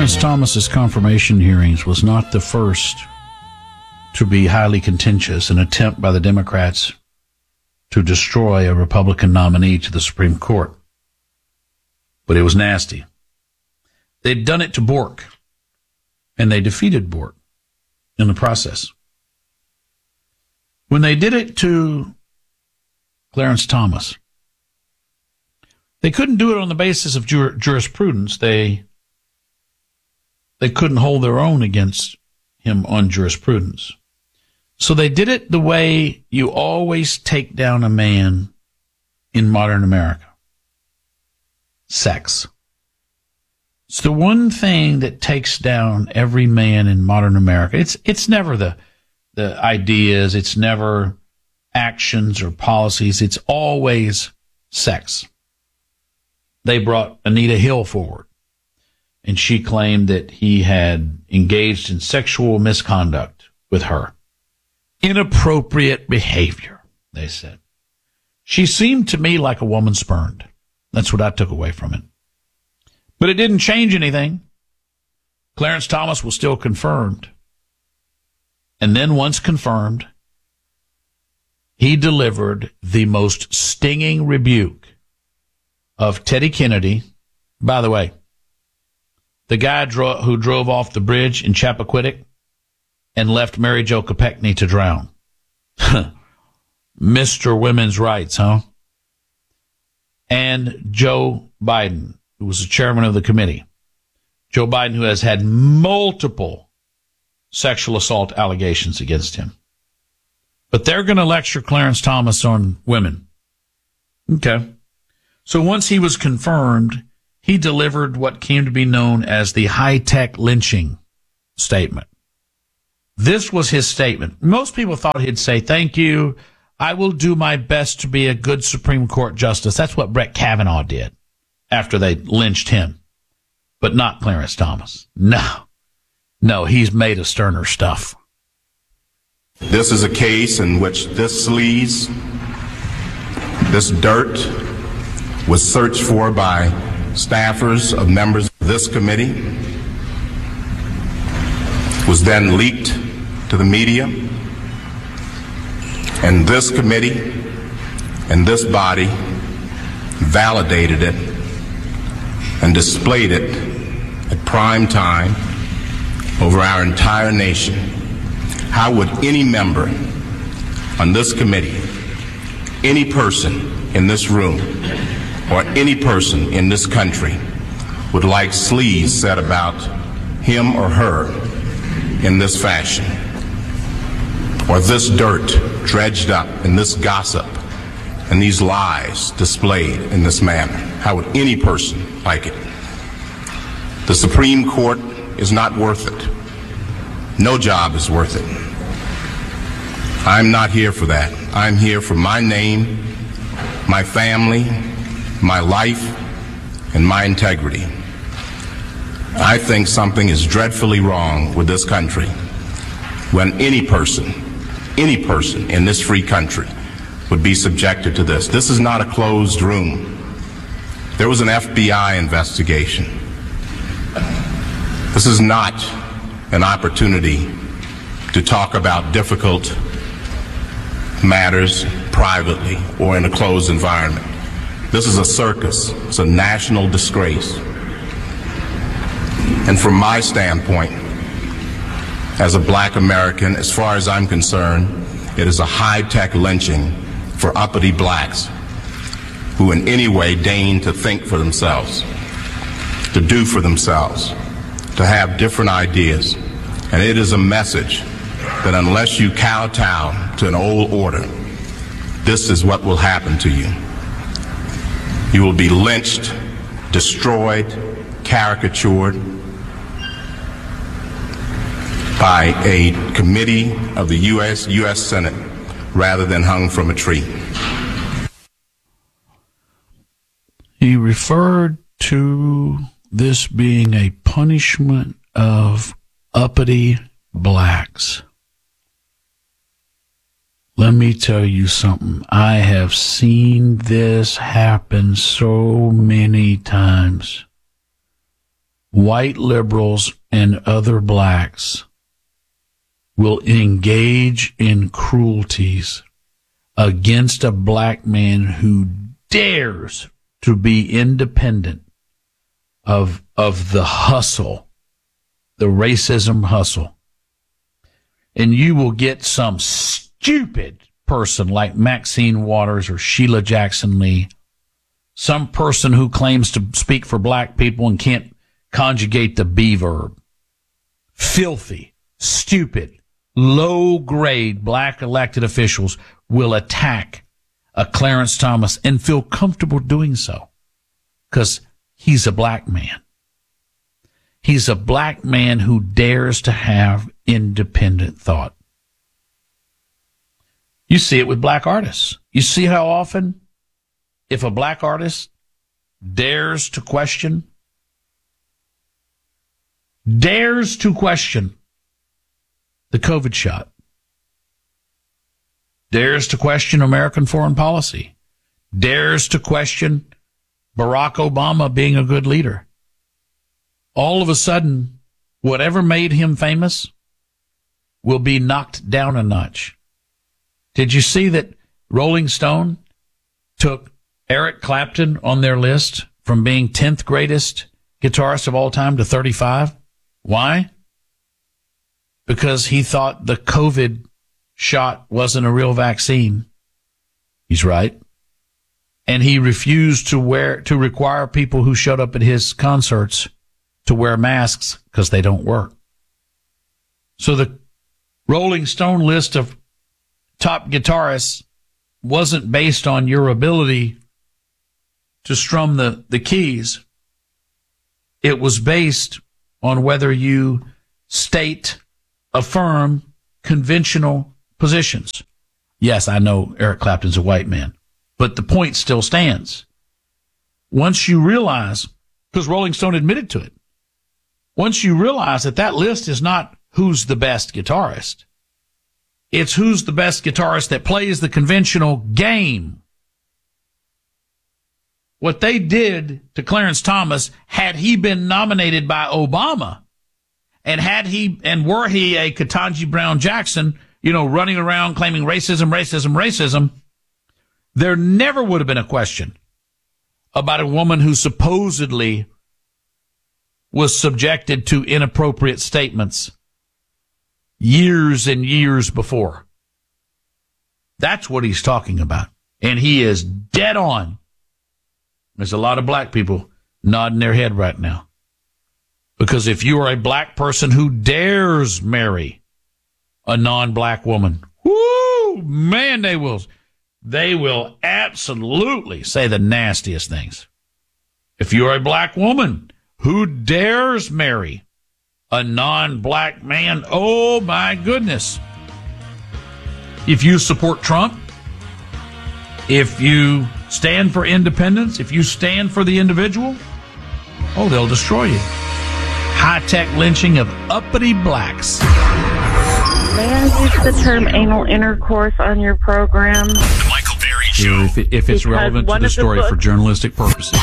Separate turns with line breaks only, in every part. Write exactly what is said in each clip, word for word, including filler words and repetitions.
Clarence Thomas's confirmation hearings was not the first to be highly contentious, an attempt by the Democrats to destroy a Republican nominee to the Supreme Court. But it was nasty. They'd done it to Bork, and they defeated Bork in the process. When they did it to Clarence Thomas, they couldn't do it on the basis of jur- jurisprudence. They they couldn't hold their own against him on jurisprudence. So they did it the way you always take down a man in modern America. Sex. It's the one thing that takes down every man in modern America. It's it's never the the ideas, it's never actions or policies, it's always sex. They brought Anita Hill forward, and she claimed that he had engaged in sexual misconduct with her. Inappropriate behavior, they said. She seemed to me like a woman spurned. That's what I took away from it. But it didn't change anything. Clarence Thomas was still confirmed. And then once confirmed, he delivered the most stinging rebuke of Teddy Kennedy. By the way, the guy dro- who drove off the bridge in Chappaquiddick and left Mary Jo Kopechne to drown. Mister Women's Rights, huh? And Joe Biden, who was the chairman of the committee. Joe Biden, who has had multiple sexual assault allegations against him. But they're going to lecture Clarence Thomas on women. Okay. So once he was confirmed, he delivered what came to be known as the high-tech lynching statement. This was his statement. Most people thought he'd say, thank you, I will do my best to be a good Supreme Court justice. That's what Brett Kavanaugh did after they lynched him. But not Clarence Thomas. No. No, he's made of sterner stuff.
This is a case in which this sleaze, this dirt, was searched for by staffers of members of this committee, was then leaked to the media, and this committee and this body validated it and displayed it at prime time over our entire nation. How would any member on this committee, any person in this room, or any person in this country would like sleaze said about him or her in this fashion, or this dirt dredged up, and this gossip and these lies displayed in this manner? How would any person like it? The Supreme Court is not worth it. No job is worth it. I'm not here for that. I'm here for my name, my family, my life, and my integrity. I think something is dreadfully wrong with this country when any person, any person in this free country would be subjected to this. This is not a closed room. There was an F B I investigation. This is not an opportunity to talk about difficult matters privately or in a closed environment. This is a circus. It's a national disgrace. And from my standpoint, as a black American, as far as I'm concerned, it is a high-tech lynching for uppity blacks who in any way deign to think for themselves, to do for themselves, to have different ideas. And it is a message that unless you kowtow to an old order, this is what will happen to you. You will be lynched, destroyed, caricatured by a committee of the U S U S Senate rather than hung from a tree.
He referred to this being a punishment of uppity blacks. Let me tell you something. I have seen this happen so many times. white liberals and other blacks will engage in cruelties against a black man who dares to be independent of of the hustle, the racism hustle. And you will get some stupid person like Maxine Waters or Sheila Jackson Lee, some person who claims to speak for black people and can't conjugate the be verb. Filthy, stupid, low-grade black elected officials will attack a Clarence Thomas and feel comfortable doing so because he's a black man. He's a black man who dares to have independent thought. You see it with black artists. You see how often if a black artist dares to question, dares to question the COVID shot, dares to question American foreign policy, dares to question Barack Obama being a good leader, all of a sudden, whatever made him famous will be knocked down a notch. Did you see that Rolling Stone took Eric Clapton on their list from being tenth greatest guitarist of all time to thirty-five? Why? Because he thought the COVID shot wasn't a real vaccine. He's right. And he refused to wear, to require people who showed up at his concerts to wear masks because they don't work. So the Rolling Stone list of top guitarists wasn't based on your ability to strum the, the keys. It was based on whether you state, affirm conventional positions. Yes, I know Eric Clapton's a white man, but the point still stands. Once you realize, because Rolling Stone admitted to it, once you realize that that list is not who's the best guitarist, it's who's the best guitarist that plays the conventional game. What they did to Clarence Thomas, had he been nominated by Obama, and had he, and were he a Ketanji Brown Jackson, you know, running around claiming racism, racism, racism, there never would have been a question about a woman who supposedly was subjected to inappropriate statements years and years before. That's what he's talking about. And he is dead on. There's a lot of black people nodding their head right now. Because if you are a black person who dares marry a non-black woman, whoo, man, they will, they will absolutely say the nastiest things. If you're a black woman who dares marry a non-black man, oh my goodness. If you support Trump, if you stand for independence, if you stand for the individual, oh, they'll destroy you. High-tech lynching of uppity blacks.
May I use the term anal intercourse on your program?
The Michael Berry Show.
If, it, if it's
Because
relevant to
one
the
of the
story
books-
for journalistic purposes.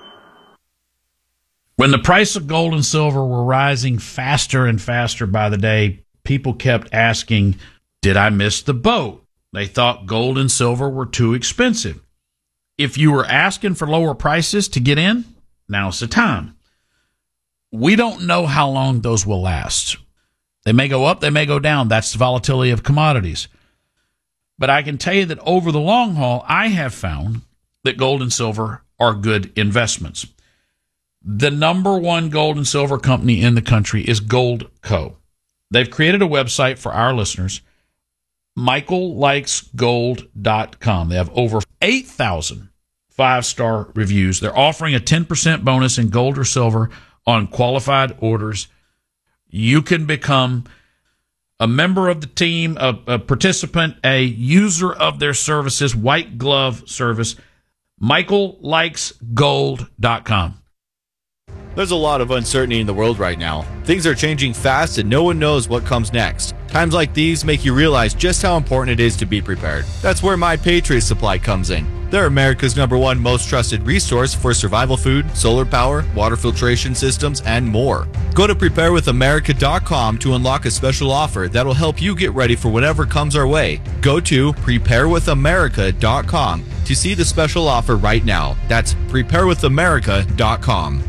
When the price of gold and silver were rising faster and faster by the day, people kept asking, did I miss the boat? They thought gold and silver were too expensive. If you were asking for lower prices to get in, now's the time. We don't know how long those will last. They may go up, they may go down. That's the volatility of commodities. But I can tell you that over the long haul, I have found that gold and silver are good investments. The number one gold and silver company in the country is Goldco. They've created a website for our listeners, michael likes gold dot com. They have over eight thousand five-star reviews. They're offering a ten percent bonus in gold or silver on qualified orders. You can become a member of the team, a, a participant, a user of their services, white glove service, michael likes gold dot com.
There's a lot of uncertainty in the world right now. Things are changing fast and no one knows what comes next. Times like these make you realize just how important it is to be prepared. That's where My Patriot Supply comes in. They're America's number one most trusted resource for survival food, solar power, water filtration systems, and more. Go to prepare with america dot com to unlock a special offer that'll help you get ready for whatever comes our way. Go to prepare with america dot com to see the special offer right now. That's prepare with america dot com.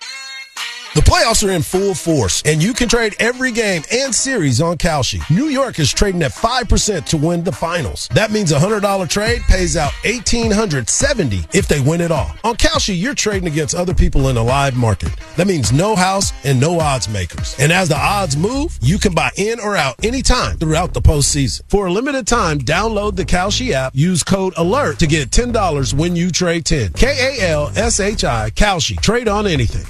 The playoffs are in full force, and you can trade every game and series on Kalshi. New York is trading at five percent to win the finals. That means a one hundred dollars trade pays out one thousand eight hundred seventy dollars if they win it all. On Kalshi, you're trading against other people in a live market. That means no house and no odds makers. And as the odds move, you can buy in or out anytime throughout the postseason. For a limited time, download the Kalshi app, use code ALERT to get ten dollars when you trade ten. K A L S H I, Kalshi. Trade on anything.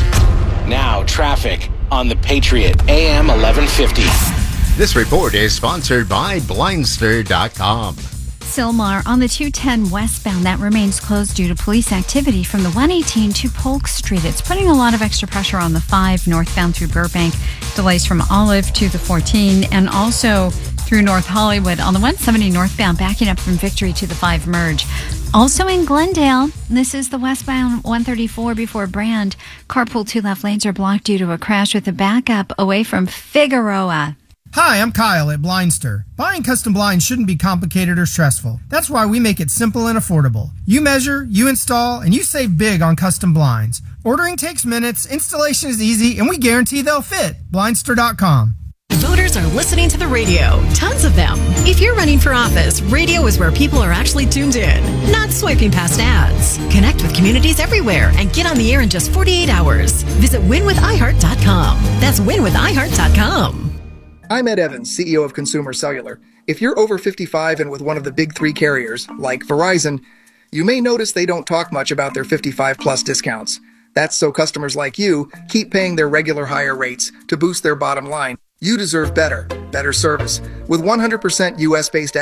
Now, traffic on the Patriot, A M eleven fifty.
This report is sponsored by Blindster dot com.
Sylmar on the two ten westbound, that remains closed due to police activity from the one eighteen to Polk Street. It's putting a lot of extra pressure on the five northbound through Burbank. Delays from Olive to the fourteen, and also through North Hollywood on the one seventy northbound, backing up from Victory to the five merge. Also in Glendale, this is the westbound one thirty-four before Brand. Carpool two left lanes are blocked due to a crash with a backup away from Figueroa.
Hi, I'm Kyle at Blindster. Buying custom blinds shouldn't be complicated or stressful. That's why we make it simple and affordable. You measure, you install, and you save big on custom blinds. Ordering takes minutes, installation is easy, and we guarantee they'll fit. Blindster dot com.
Voters are listening to the radio. Tons of them. If you're running for office, radio is where people are actually tuned in, not swiping past ads. Connect with communities everywhere and get on the air in just forty-eight hours. Visit win with i heart dot com. That's win with i heart dot com.
I'm Ed Evans, C E O of Consumer Cellular. If you're over fifty-five and with one of the big three carriers, like Verizon, you may notice they don't talk much about their fifty-five plus discounts. That's so customers like you keep paying their regular higher rates to boost their bottom line. You deserve better, better service. With one hundred percent U S based